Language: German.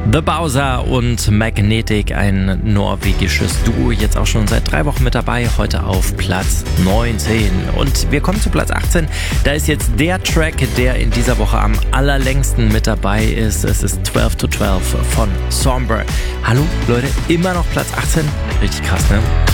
The Bowser und Magnetic, ein norwegisches Duo, jetzt auch schon seit 3 Wochen mit dabei, heute auf Platz 19. Und wir kommen zu Platz 18, da ist jetzt der Track, der in dieser Woche am allerlängsten mit dabei ist. Es ist 12 to 12 von Somber. Hallo Leute, immer noch Platz 18, richtig krass, ne?